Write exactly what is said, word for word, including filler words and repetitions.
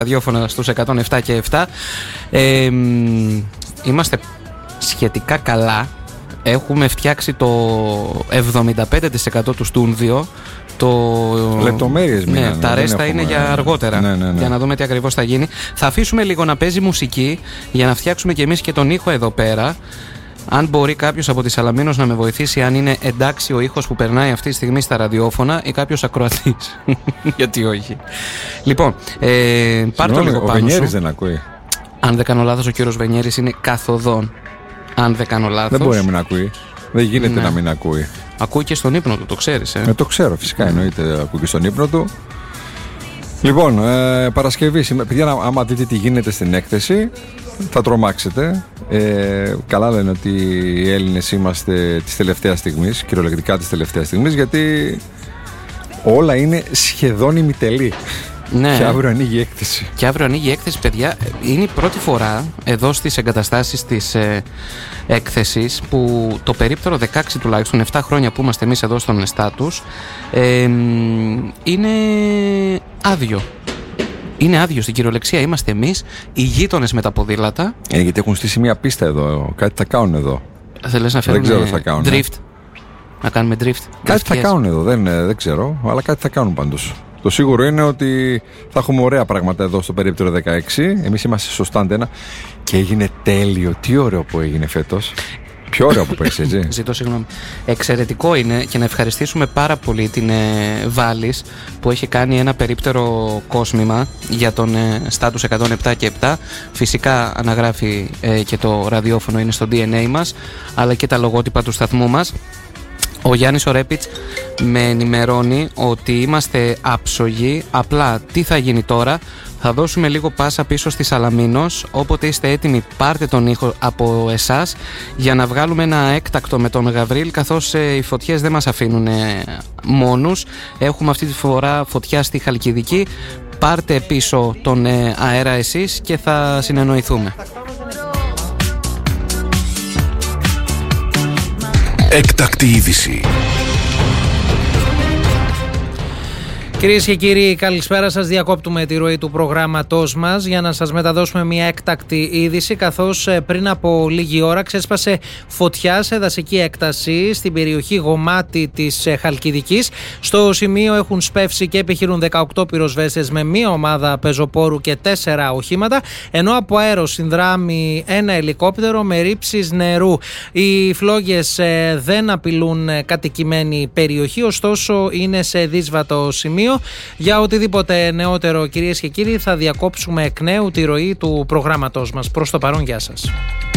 ραδιόφωνα στους εκατόν επτά και επτά. Ε, είμαστε σχετικά καλά. Έχουμε φτιάξει το εβδομήντα πέντε τοις εκατό του στούντιο. Το... Λεπτομέρειες ναι, μείνανε, τα ρέστα έχουμε... είναι για αργότερα, ναι, ναι, ναι. για να δούμε τι ακριβώς θα γίνει. Θα αφήσουμε λίγο να παίζει μουσική για να φτιάξουμε και εμείς και τον ήχο εδώ πέρα. Αν μπορεί κάποιος από τη Σαλαμίνος να με βοηθήσει, αν είναι εντάξει ο ήχος που περνάει αυτή τη στιγμή στα ραδιόφωνα ή κάποιος ακροατής. Γιατί όχι. Λοιπόν, ε, πάρ' το λίγο πάνω. Ο Βενιέρης δεν ακούει. Αν δεν κάνω λάθος, ο κύριος Βενιέρης είναι καθοδόν. Αν δεν κάνω λάθος. Δεν μπορεί να μην ακούει. Δεν γίνεται ναι. να μην ακούει. Ακούει και στον ύπνο του, το ξέρεις. Ε, ε το ξέρω, φυσικά εννοείται. Ακούει και στον ύπνο του. Λοιπόν, ε, Παρασκευή, παιδιά, άμα δείτε τι γίνεται στην έκθεση, θα τρομάξετε. Ε, καλά λένε ότι οι Έλληνες είμαστε της τελευταίας στιγμής, κυριολεκτικά της τελευταίας στιγμής, γιατί όλα είναι σχεδόν ημιτελή. Ναι. Και αύριο ανοίγει η έκθεση. Και αύριο ανοίγει η έκθεση, παιδιά. Είναι η πρώτη φορά εδώ στις εγκαταστάσεις της ε, έκθεσης που το περίπτερο δεκαέξι τουλάχιστον, επτά χρόνια που είμαστε εμείς εδώ στον Στάτους, ε, είναι άδειο. Είναι άδειο στην κυριολεξία. Είμαστε εμείς, οι γείτονες με τα ποδήλατα. Είναι γιατί έχουν στήσει μια πίστα εδώ. Κάτι θα κάνουν εδώ. Θέλεις να φέρουν drift. Να κάνουμε drift. Κάτι θα κάνουν εδώ. Δεν, δεν ξέρω, αλλά κάτι θα κάνουν πάντως. Το σίγουρο είναι ότι θα έχουμε ωραία πράγματα εδώ στο περίπτερο δεκαέξι. Εμείς είμαστε στο stand ένα και έγινε τέλειο. Τι ωραίο που έγινε φέτος. Πιο ωραίο που πέρσι, έτσι. Ζητώ συγγνώμη. Εξαιρετικό είναι και να ευχαριστήσουμε πάρα πολύ την ε, Βάλης που έχει κάνει ένα περίπτερο κόσμημα για τον ε, Στάτους εκατόν επτά και επτά. Φυσικά αναγράφει ε, και το ραδιόφωνο, είναι στο ντι εν έι μας, αλλά και τα λογότυπα του σταθμού μας. Ο Γιάννης ο Ρέπιτς με ενημερώνει ότι είμαστε άψογοι. Απλά τι θα γίνει τώρα? Θα δώσουμε λίγο πάσα πίσω στη Σαλαμίνος. Όποτε είστε έτοιμοι, πάρτε τον ήχο από εσάς για να βγάλουμε ένα έκτακτο με τον Γαβρίλ, καθώς ε, οι φωτιές δεν μας αφήνουν ε, μόνους. Έχουμε αυτή τη φορά φωτιά στη Χαλκιδική. Πάρτε πίσω τον ε, αέρα εσείς και θα συνεννοηθούμε. Έκτακτη είδηση. Κυρίες και κύριοι, καλησπέρα σας. Διακόπτουμε τη ροή του προγράμματός μας για να σας μεταδώσουμε μια έκτακτη είδηση, καθώς πριν από λίγη ώρα ξέσπασε φωτιά σε δασική έκταση στην περιοχή Γομάτη της Χαλκιδικής. Στο σημείο έχουν σπεύσει και επιχειρούν δεκαοκτώ πυροσβέστες με μία ομάδα πεζοπόρου και τέσσερα οχήματα, ενώ από αέρος συνδράμει ένα ελικόπτερο με ρήψεις νερού. Οι φλόγες δεν απειλούν κατοικημένη περιοχή, ωστόσο είναι σε δύσβατο σημείο. Για οτιδήποτε νεότερο, κυρίες και κύριοι, θα διακόψουμε εκ νέου τη ροή του προγράμματός μας. Προς το παρόν, γεια σας.